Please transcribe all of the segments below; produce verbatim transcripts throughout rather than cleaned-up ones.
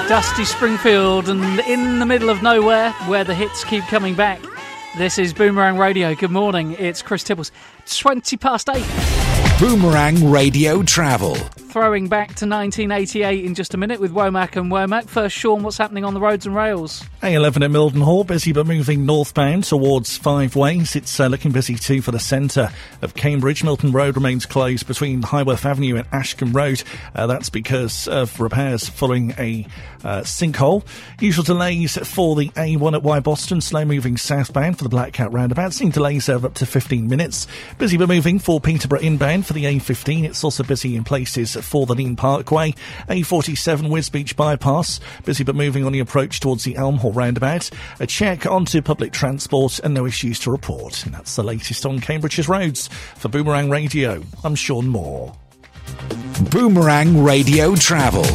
Dusty Springfield, and in the middle of nowhere where the hits keep coming back, this is Boomerang Radio. Good morning, it's Chris Tibbles. twenty past eight. Boomerang Radio Travel. Throwing back to nineteen eighty-eight in just a minute with Womack and Womack. First, Sean, what's happening on the roads and rails? A eleven at Mildenhall, busy but moving northbound towards Five Ways. It's uh, looking busy too for the centre of Cambridge. Milton Road remains closed between Highworth Avenue and Ashcombe Road. Uh, that's because of repairs following a uh, sinkhole. Usual delays for the A one at Y Boston, slow moving southbound for the Black Cat roundabout. Seeing delays of up to fifteen minutes. Busy but moving for Peterborough inbound for the A fifteen. It's also busy in places for the Lean Parkway. A forty-seven Wisbeach bypass, busy but moving on the approach towards the Elmhall roundabout. A check onto public transport and no issues to report. And that's the latest on Cambridge's roads. For Boomerang Radio, I'm Sean Moore. Boomerang Radio Travel.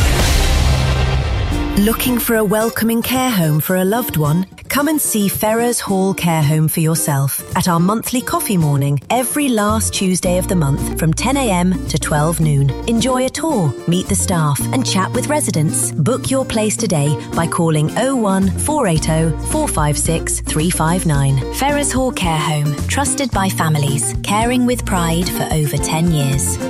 Looking for a welcoming care home for a loved one? Come and see Ferrers Hall Care Home for yourself at our monthly coffee morning every last Tuesday of the month from ten a.m. to twelve noon. Enjoy a tour, meet the staff and chat with residents. Book your place today by calling oh one four eight oh four five six three five nine. Ferrers Hall Care Home, trusted by families, caring with pride for over ten years.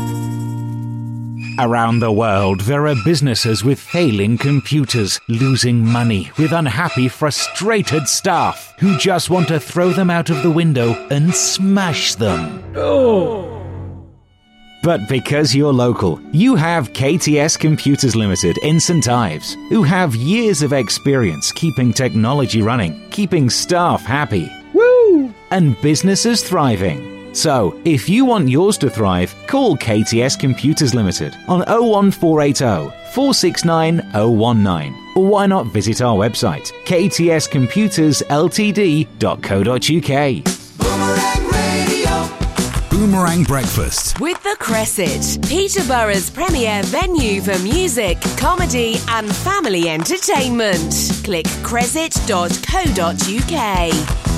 Around the world, there are businesses with failing computers, losing money, with unhappy, frustrated staff who just want to throw them out of the window and smash them. Oh. But because you're local, you have K T S Computers Limited in St Ives, who have years of experience keeping technology running, keeping staff happy, woo, and businesses thriving. So, if you want yours to thrive, call K T S Computers Limited on oh one four eight oh four six nine oh one nine. Or why not visit our website, k t s computers l t d dot co dot u k. Boomerang Radio. Boomerang Breakfast. With the Cresset, Peterborough's premier venue for music, comedy and family entertainment. Click cresset dot co dot u k.